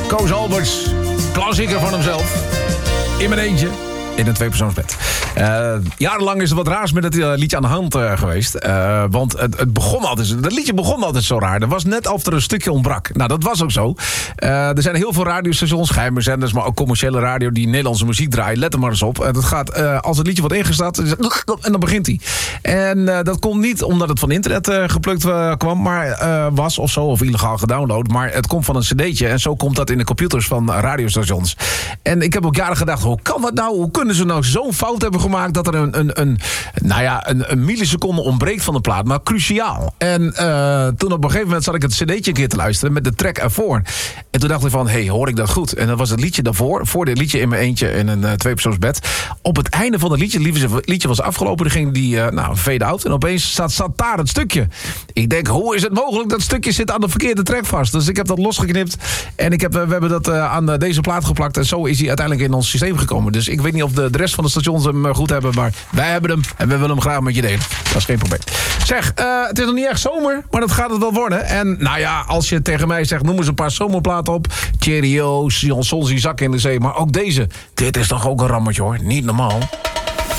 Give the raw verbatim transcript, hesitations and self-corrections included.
Koos Alberts, klassieker van hemzelf. In mijn eentje. In een tweepersoonsbed. Uh, jarenlang is er wat raars met het uh, liedje aan de hand uh, geweest. Uh, want het, het begon altijd... Het liedje begon altijd zo raar. Er was net of er een stukje ontbrak. Nou, dat was ook zo. Uh, er zijn heel veel radiostations, geheime zenders... maar ook commerciële radio die Nederlandse muziek draaien. Let er maar eens op. En dat gaat, uh, als het liedje wordt ingestart... en dan begint hij. En uh, dat komt niet omdat het van internet uh, geplukt uh, kwam... maar uh, was of zo, of illegaal gedownload. Maar het komt van een cd'tje. En zo komt dat in de computers van radiostations. En ik heb ook jaren gedacht... hoe kan dat nou? Hoe kunnen ze nou zo'n fout hebben gemaakt... dat er een, een, een, nou ja, een, een milliseconde ontbreekt van de plaat, maar cruciaal. En uh, toen op een gegeven moment zat ik het cd'tje een keer te luisteren met de track ervoor. En toen dacht ik van, hé, hey, hoor ik dat goed? En dat was het liedje daarvoor, voor dit liedje in mijn eentje in een uh, tweepersoonsbed. Op het einde van het liedje, het liedje was afgelopen, dan ging die, uh, nou, fade out. En opeens zat, zat daar het stukje. Ik denk, hoe is het mogelijk? Dat stukje zit aan de verkeerde track vast. Dus ik heb dat losgeknipt en ik heb, we hebben dat uh, aan uh, deze plaat geplakt. En zo is hij uiteindelijk in ons systeem gekomen. Dus ik weet niet of de, de rest van de stations hem goed hebben, maar wij hebben hem en we willen hem graag met je delen. Dat is geen probleem. Zeg, uh, het is nog niet echt zomer, maar dat gaat het wel worden. En nou ja, als je tegen mij zegt, noem eens een paar zomerplaten op. Cheerios, Jansons, die zak in de zee. Maar ook deze. Dit is toch ook een rammetje hoor. Niet normaal.